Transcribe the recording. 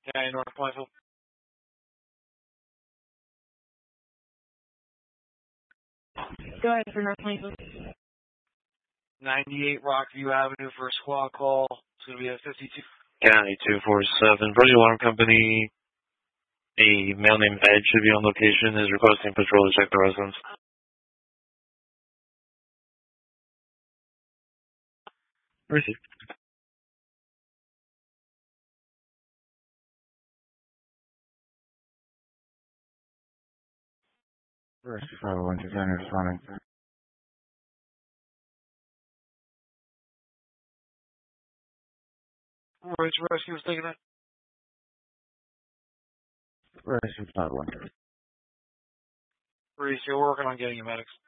Okay, North Plainfield. Go ahead for North Plainfield. 98 Rockview Avenue for a squad call. It's going to be at 52. County 247. For the alarm company, a male named Ed should be on location. Is requesting patrol to check the residence. Receive. Rescue 501 to center responding. Which rescue was taking that? Rescue 501. Reese, you're working on getting your medics.